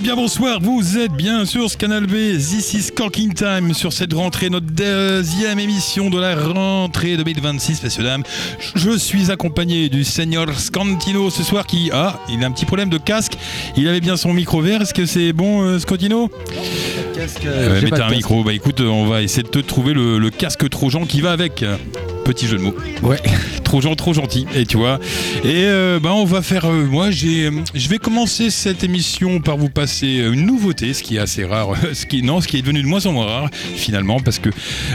Eh bien bonsoir, vous êtes bien sur Canal B, This is Skanking Time, sur cette rentrée, notre deuxième émission de la rentrée 2026, messieurs dames. Je suis accompagné du Seigneur Scantino ce soir qui... Ah, il a un petit problème de casque, il avait bien son micro vert, est-ce que c'est bon Scantino ? Casque, mais t'as un micro, bah écoute, on va essayer de te trouver le casque Trojan qui va avec. Petit jeu de mots. Ouais. Trojan, trop gentil. Et tu vois. Et on va faire. Je vais commencer cette émission par vous passer une nouveauté, ce qui est assez rare, ce qui est devenu de moins en moins rare finalement, parce que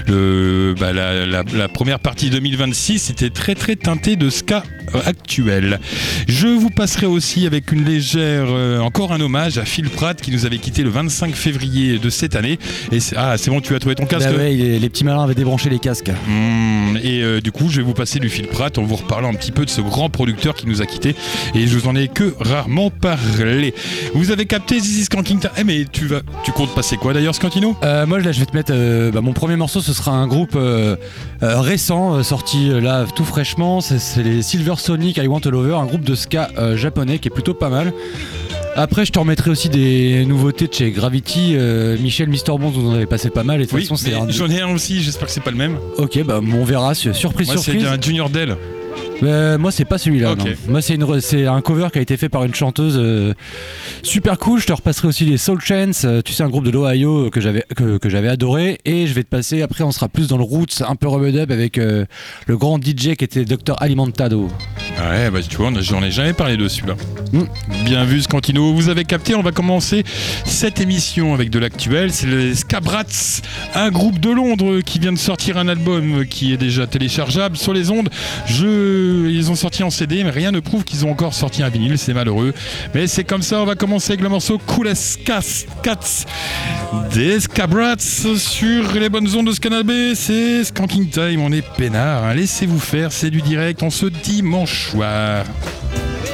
la première partie 2026 était très très teintée de ska actuel. Je vous passerai aussi avec une légère, encore un hommage à Phil Pratt qui nous avait quitté le 25 février de cette année. Et c'est bon, tu as trouvé ton casque ? Bah ouais, les petits malins avaient débranché les casques. Et du coup, je vais vous passer du Phil Pratt en vous reparlant un petit peu de ce grand producteur qui nous a quittés. Et je vous en ai que rarement parlé. Vous avez capté This is Skanking Time. Mais tu comptes passer quoi d'ailleurs, Scantino ? Moi, là, je vais te mettre mon premier morceau. Ce sera un groupe récent, sorti là tout fraîchement. C'est les Silver Sonic I Want a Lover, un groupe de ska japonais qui est plutôt pas mal. Après, je te remettrai aussi des nouveautés de chez Gravity. Michel Mister Bond, vous en avez passé pas mal. Et de toute façon, j'en ai un aussi, j'espère que c'est pas le même. Ok, on verra. Surprise. Moi, c'est un Junior Dell. Moi c'est pas celui-là. Okay. Non. Moi c'est un cover qui a été fait par une chanteuse super cool. Je te repasserai aussi les Soul Chance, tu sais, un groupe de l'Ohio que j'avais adoré. Et je vais te passer, après on sera plus dans le roots, un peu rub-a-dub avec le grand DJ qui était Dr Alimentado. Ouais, bah tu vois, j'en ai jamais parlé de celui-là. Bien vu Scantino, vous avez capté. On va commencer cette émission avec de l'actuel. C'est les Skabrats, un groupe de Londres qui vient de sortir un album qui est déjà téléchargeable sur les ondes. Ils ont sorti en CD, mais rien ne prouve qu'ils ont encore sorti un vinyle, c'est malheureux. Mais c'est comme ça, on va commencer avec le morceau Cool as Cats des Skabrats sur les bonnes ondes de Canal B. C'est Skanking Time, on est peinard, hein. Laissez-vous faire, c'est du direct en ce dimanche soir.